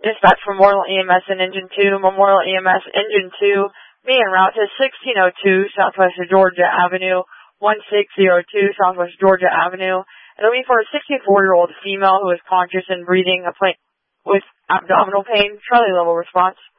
Dispatch Memorial EMS and Engine 2, Memorial EMS Engine 2, being en route to 1602 Southwest Georgia Avenue, 1602 Southwest Georgia Avenue, and looking for a 64-year-old female who is conscious and breathing with abdominal pain. Charlie level response.